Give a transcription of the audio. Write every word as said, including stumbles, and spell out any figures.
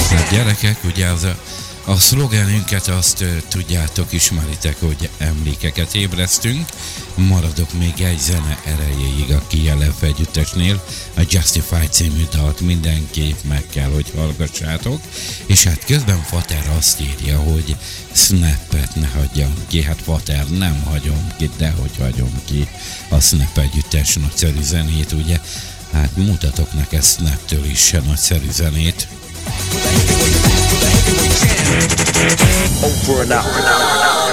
Hát gyerekek, ugye az a, a szlogenünket azt uh, tudjátok, ismeritek, hogy emlékeket ébresztünk. Maradok még egy zene erejéig a K L F együttesnél. A Justified című dalt mindenképp meg kell, hogy hallgassátok. És hát közben Fater azt írja, hogy Snapet ne hagyjam ki. Hát Fater, nem hagyom ki, de hogy hagyom ki a Snap együttes nagyszerű zenét, ugye? Hát mutatok neked Snaptől is nagyszerű zenét. Over and out.